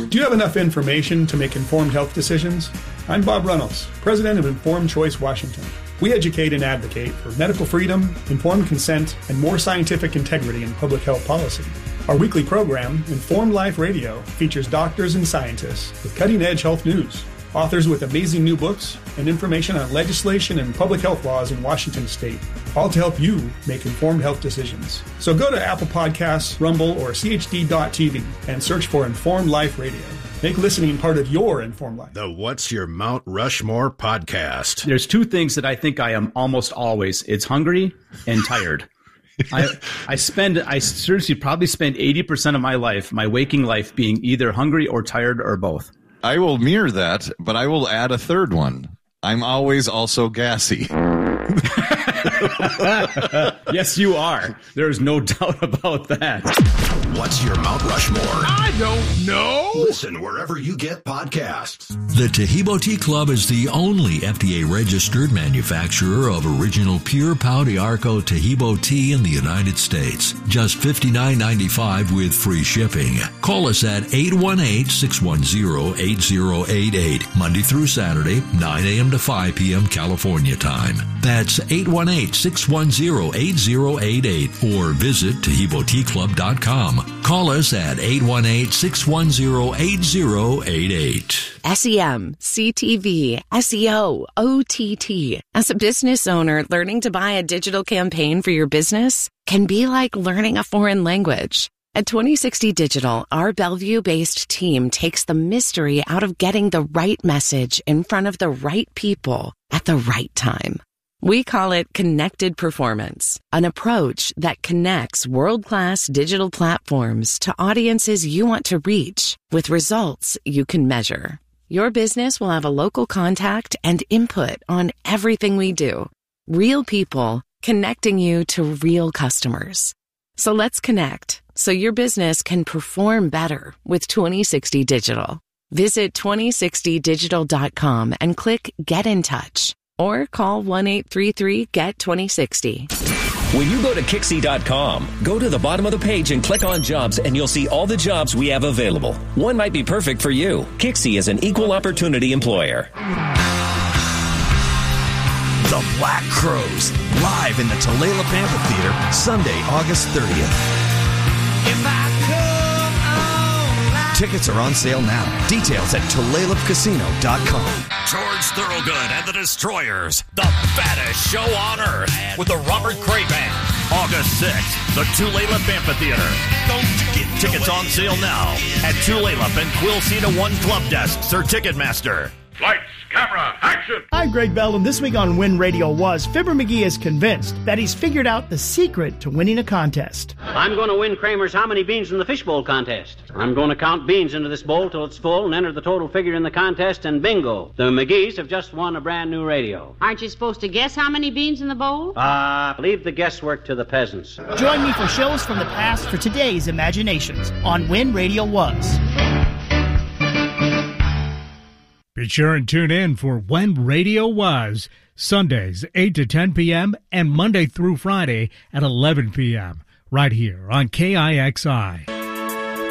Do you have enough information to make informed health decisions? I'm Bob Reynolds, president of Informed Choice Washington. We educate and advocate for medical freedom, informed consent, and more scientific integrity in public health policy. Our weekly program, Informed Life Radio, features doctors and scientists with cutting-edge health news, authors with amazing new books, and information on legislation and public health laws in Washington state, all to help you make informed health decisions. So go to Apple Podcasts, Rumble, or CHD.TV and search for Informed Life Radio. Make listening part of your informed life. The What's Your Mount Rushmore podcast. There's two things that I think I am almost always. It's hungry and tired. I seriously probably spend 80% of my life, my waking life, being either hungry or tired or both. I will mirror that, but I will add a third one. I'm always also gassy. Yes, you are. There's no doubt about that. What's Your Mount Rushmore? I don't know. Listen wherever you get podcasts. The Tahibo Tea Club is the only FDA-registered manufacturer of original pure Pau de Arco Tahibo tea in the United States. Just $59.95 with free shipping. Call us at 818-610-8088, Monday through Saturday, 9 a.m. to 5 p.m. California time. That's 818-610-8088 or visit TahiboTeaClub.com. Call us at 818-610-8088. SEM, CTV, SEO, OTT. As a business owner, learning to buy a digital campaign for your business can be like learning a foreign language. At 2060 Digital, our Bellevue-based team takes the mystery out of getting the right message in front of the right people at the right time. We call it Connected Performance, an approach that connects world-class digital platforms to audiences you want to reach with results you can measure. Your business will have a local contact and input on everything we do. Real people connecting you to real customers. So let's connect so your business can perform better with 2060 Digital. Visit 2060digital.com and click Get in Touch. Or call 1-833-GET-2060. When you go to Kixie.com, go to the bottom of the page and click on jobs, and you'll see all the jobs we have available. One might be perfect for you. Kixie is an equal opportunity employer. The Black Crowes, live in the Tulalip Amphitheater, Sunday, August 30th. Tickets are on sale now. Details at TulalipCasino.com. George Thorogood and the Destroyers, the fattest show on earth, with the Robert Cray Band. August 6th, the Tulalip Amphitheater. Don't get tickets on sale now at Tulalip and Quilcena One Club Desks or Ticketmaster. Lights, camera, action! I'm Greg Bell, and this week on When Radio Was, Fibber McGee is convinced that he's figured out the secret to winning a contest. I'm going to win Kramer's How Many Beans in the Fishbowl contest. I'm going to count beans into this bowl till it's full and enter the total figure in the contest, and bingo, the McGees have just won a brand new radio. Aren't you supposed to guess how many beans in the bowl? Leave the guesswork to the peasants. Join me for shows from the past for today's imaginations on When Radio Was. Be sure and tune in for When Radio Was, Sundays 8 to 10 p.m. and Monday through Friday at 11 p.m. right here on KIXI.